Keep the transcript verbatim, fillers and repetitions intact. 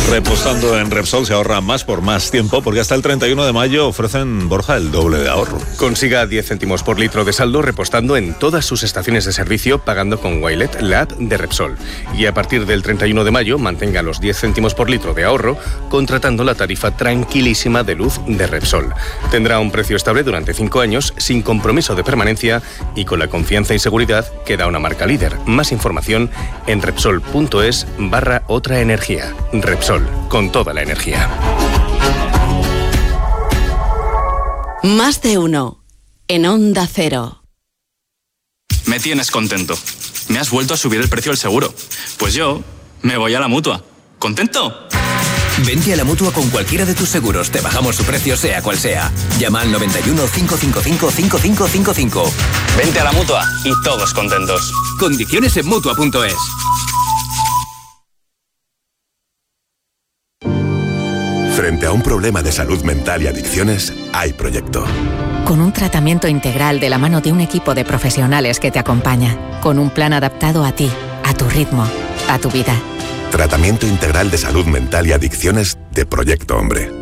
Reposando en Repsol se ahorra más por más tiempo, porque hasta el treinta y uno de mayo ofrecen, Borja, el doble de ahorro. Consiga diez céntimos por litro de saldo repostando en todas sus estaciones de servicio, pagando con Wilet, la app de Repsol. Y a partir del treinta y uno de mayo mantenga los diez céntimos por litro de ahorro contratando la tarifa tranquilísima de luz de Repsol. Tendrá un precio estable durante cinco años, sin compromiso de permanencia y con la confianza y seguridad que da una marca líder. Más información en repsol.es barra otra energía. Repsol, con toda la energía. Más de uno en Onda Cero. Me tienes contento. Me has vuelto a subir el precio del seguro. Pues yo me voy a la Mutua. ¿Contento? Vente a la Mutua con cualquiera de tus seguros. Te bajamos su precio sea cual sea. Llama al noventa y uno, cinco cinco cinco, cinco cinco cinco cinco. Vente a la Mutua y todos contentos. Condiciones en Mutua punto es. Frente a un problema de salud mental y adicciones, hay proyecto. Con un tratamiento integral de la mano de un equipo de profesionales que te acompaña. Con un plan adaptado a ti, a tu ritmo, a tu vida. Tratamiento integral de salud mental y adicciones de Proyecto Hombre.